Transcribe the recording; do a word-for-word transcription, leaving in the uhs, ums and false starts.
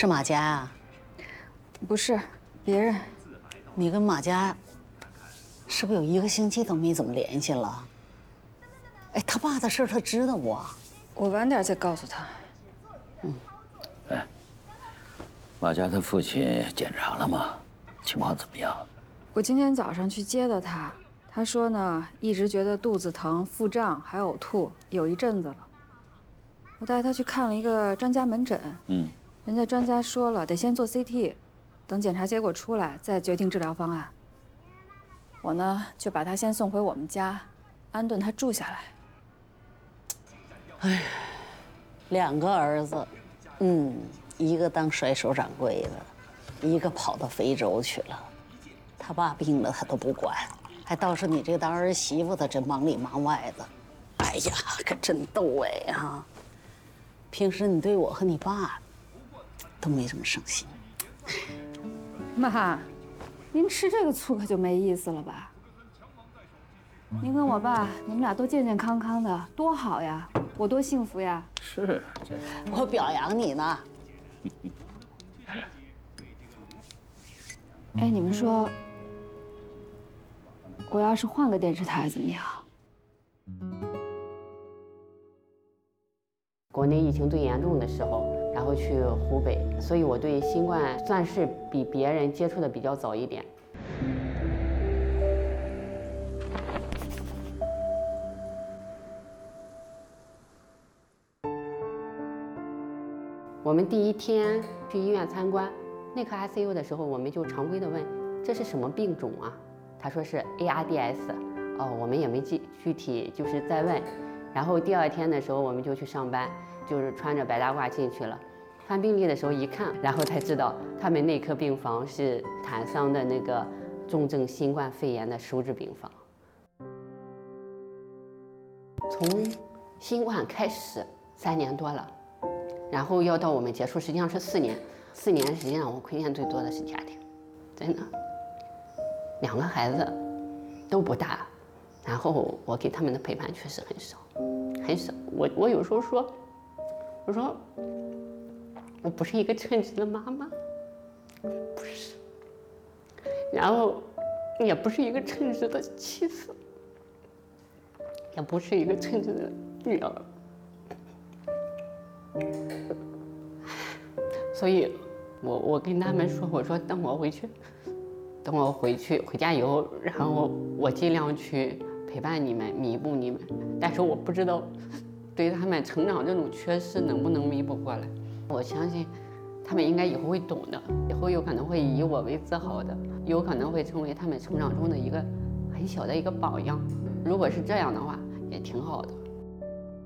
是马佳啊？ 不是，别人。 你跟马佳是不是有一个星期都没怎么联系了？哎，他爸的事他知道不？ 我晚点再告诉他。 嗯。哎，马佳他父亲检查了吗？情况怎么样？ 我今天早上去接的他，他说呢，一直觉得肚子疼、腹胀还呕吐，有一阵子了。我带他去看了一个专家门诊，嗯，人家专家说了，得先做 C T， 等检查结果出来再决定治疗方案。我呢就把他先送回我们家，安顿他住下来。 哎，两个儿子，嗯，一个当甩手掌柜的，一个跑到非洲去了。他爸病了他都不管，还倒是你这个当儿媳妇的真忙里忙外的。哎呀，可真逗哎哈！平时你对我和你爸都没这么省心。 妈，您吃这个醋可就没意思了吧？您跟我爸，你们俩都健健康康的，多好呀！我多幸福呀！ 是， 我表扬你呢。 哎，你们说，我要是换个电视台怎么样？ 国内疫情最严重的时候，然后去湖北，所以我对新冠算是比别人接触的比较早一点。我们第一天去医院参观，内科 I C U 的时候，我们就常规的问这是什么病种啊？他说是 A R D S， 哦，我们也没具具体就是再问。然后第二天的时候，我们就去上班，就是穿着白大褂进去了。翻病历的时候一看，然后才知道他们内科病房是坦桑的那个重症新冠肺炎的收治病房。从新冠开始三年多了。然后要到我们结束，实际上是四年。四年实际上我亏欠最多的是家庭，真的。两个孩子都不大，然后我给他们的陪伴确实很少，很少。我我有时候说，我说我不是一个称职的妈妈，不是，然后也不是一个称职的妻子，也不是一个称职的女儿。所以我我跟他们说，我说等我回去，等我回去回家以后，然后我尽量去陪伴你们，弥补你们。但是我不知道对他们成长这种缺失能不能弥补过来。我相信他们应该以后会懂的，以后有可能会以我为自豪的，有可能会成为他们成长中的一个很小的一个榜样。如果是这样的话，也挺好的。